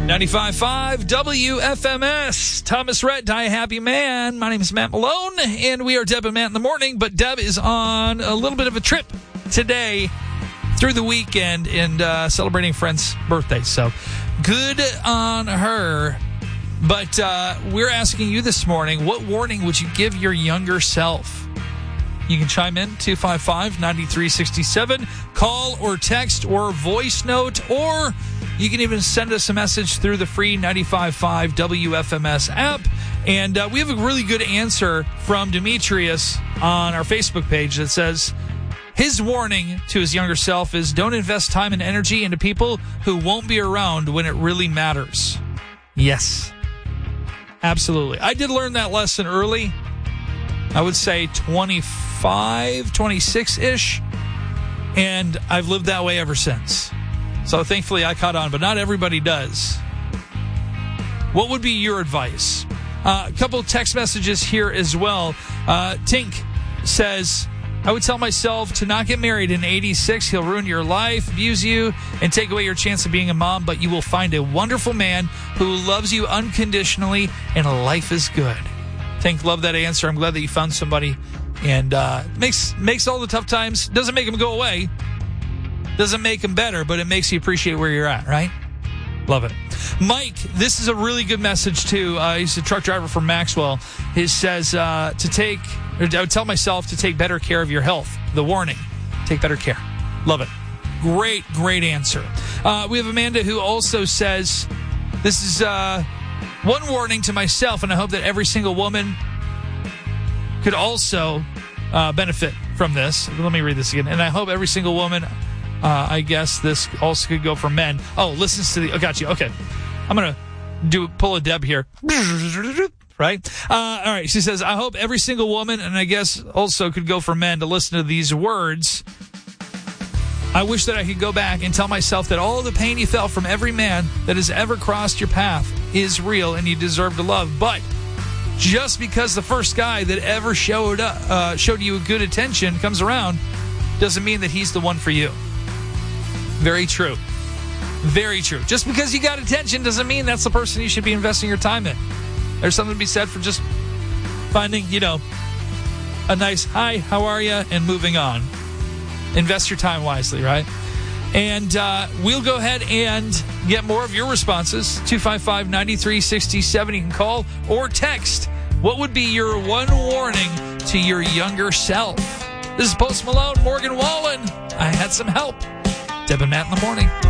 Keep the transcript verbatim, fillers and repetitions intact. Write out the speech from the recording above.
ninety-five point five W F M S. Thomas Rhett, Die Happy Man. My name is Matt Malone, and we are Deb and Matt in the morning, but Deb is on a little bit of a trip today through the weekend and uh, celebrating a friend's birthday. So good on her. But uh, we're asking you this morning, what warning would you give your younger self? You can chime in, two five five, nine three six seven. Call or text or voice note, or you can even send us a message through the free ninety-five point five W F M S app. And uh, we have a really good answer from Demetrius on our Facebook page that says his warning to his younger self is don't invest time and energy into people who won't be around when it really matters. Yes, absolutely. I did learn that lesson early. I would say twenty-five, twenty-six-ish, and I've lived that way ever since. So thankfully I caught on, but not everybody does. What would be your advice? Uh, a couple of text messages here as well. Uh, Tink says, I would tell myself to not get married in eighty-six. He'll ruin your life, abuse you, and take away your chance of being a mom, but you will find a wonderful man who loves you unconditionally, and life is good. Tink, love that answer. I'm glad that you found somebody, and uh, makes makes all the tough times, doesn't make them go away, doesn't make them better, but it makes you appreciate where you're at, right? Love it. Mike, this is a really good message, too. Uh, he's a truck driver from Maxwell. He says uh, to take, or I would tell myself to take better care of your health. The warning, take better care. Love it. Great, great answer. Uh, we have Amanda who also says, this is uh, one warning to myself, and I hope that every single woman could also uh, benefit from this. Let me read this again. And I hope every single woman... Uh, I guess this also could go for men. Oh, listens to the... Oh, got you. Okay. I'm going to do pull a Deb here. Right? Uh, all right. She says, I hope every single woman, and I guess also could go for men, to listen to these words. I wish that I could go back and tell myself that all the pain you felt from every man that has ever crossed your path is real and you deserve to love. But just because the first guy that ever showed up, uh, showed you good attention comes around doesn't mean that he's the one for you. Very true. Very true. Just because you got attention doesn't mean that's the person you should be investing your time in. There's something to be said for just finding, you know, a nice, hi, how are you, and moving on. Invest your time wisely, right? And uh, we'll go ahead and get more of your responses. two five five, nine three six seven. You can call or text. What would be your one warning to your younger self? This is Post Malone, Morgan Wallen. I had some help. Deb and Matt in the morning.